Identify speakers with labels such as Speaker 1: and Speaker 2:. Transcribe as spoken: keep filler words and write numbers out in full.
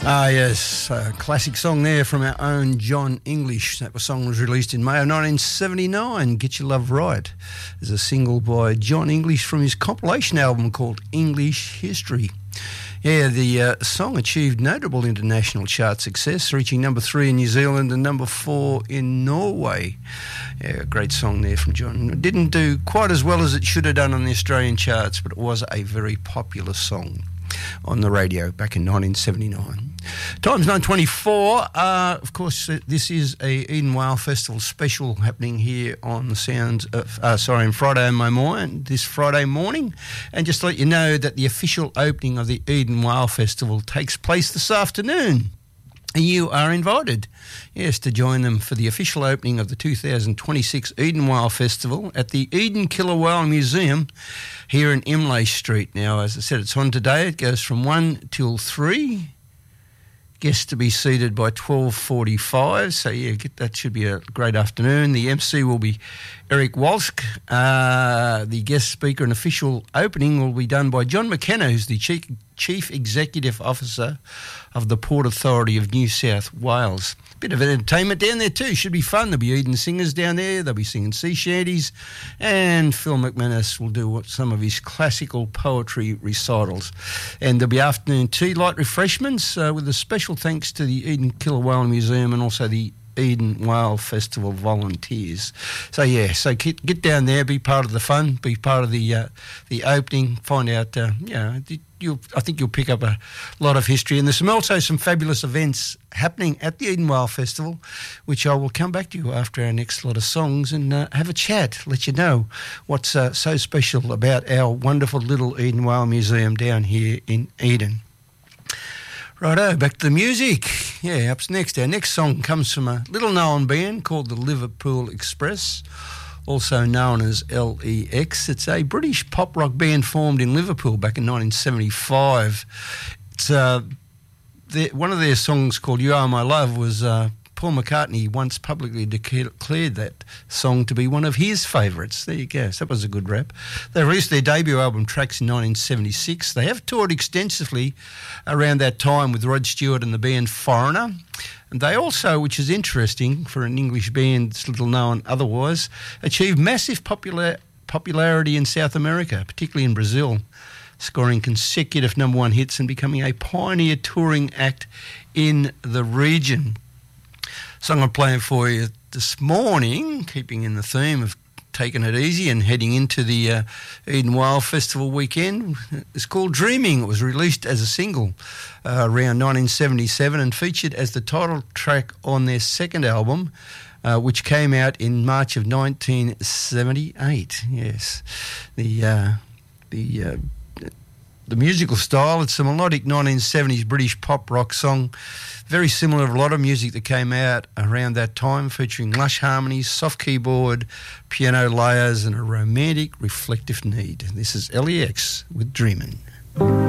Speaker 1: Ah, yes, a classic song there from our own John English. That song was released in May of nineteen seventy-nine, Get Your Love Right, as a single by John English from his compilation album called English History. Yeah, the uh, song achieved notable international chart success, reaching number three in New Zealand and number four in Norway. Yeah, a great song there from John. It didn't do quite as well as it should have done on the Australian charts, but it was a very popular song on the radio back in nineteen seventy-nine. Time's nine twenty-four. Uh, of course, uh, this is a Eden Whale Festival special happening here on the Sounds of, uh, sorry, on Friday my morning, this Friday morning. And just to let you know that the official opening of the Eden Whale Festival takes place this afternoon. You are invited, yes, to join them for the official opening of the two thousand twenty-six Eden Whale Festival at the Eden Killer Whale Museum here in Imlay Street. Now, as I said, it's on today. It goes from one till three. Guests to be seated by twelve forty-five. So, yeah, get, that should be a great afternoon. The M C will be Eric Walsk. Uh, the guest speaker and official opening will be done by John McKenna, who's the Chief, Chief Executive Officer of the Port Authority of New South Wales. Bit of entertainment down there too. Should be fun. There'll be Eden singers down there. They'll be singing sea shanties. And Phil McManus will do what, some of his classical poetry recitals. And there'll be afternoon tea, light refreshments uh, with a special thanks to the Eden Killer Whale Museum and also the Eden Whale Festival volunteers. So yeah, so get, get down there, be part of the fun, be part of the uh, the opening, find out, uh, you know, you'll, I think you'll pick up a lot of history. And there's some, also some fabulous events happening at the Eden Whale Festival, which I will come back to you after our next lot of songs and uh, have a chat, let you know what's uh, so special about our wonderful little Eden Whale Museum down here in Eden. Righto, back to the music. Yeah, up next, our next song comes from a little-known band called the Liverpool Express, also known as L E X. It's a British pop-rock band formed in Liverpool back in nineteen seventy-five. It's uh, one of their songs called You Are My Love was... Uh, Paul McCartney once publicly declared that song to be one of his favourites. There you go. So that was a good rap. They released their debut album Tracks in nineteen seventy-six. They have toured extensively around that time with Rod Stewart and the band Foreigner. And they also, which is interesting for an English band that's little known otherwise, achieved massive popular, popularity in South America, particularly in Brazil, scoring consecutive number one hits and becoming a pioneer touring act in the region. Song I'm playing for you this morning, keeping in the theme of taking it easy and heading into the uh, Eden Whale Festival weekend, is called Dreaming. It was released as a single uh, around nineteen seventy-seven and featured as the title track on their second album, uh, which came out in March of nineteen seventy-eight. Yes, the uh, the uh, the musical style, it's a melodic nineteen seventies British pop rock song, very similar to a lot of music that came out around that time, featuring lush harmonies, soft keyboard, piano layers and a romantic reflective need. This is L E X with Dreamin'.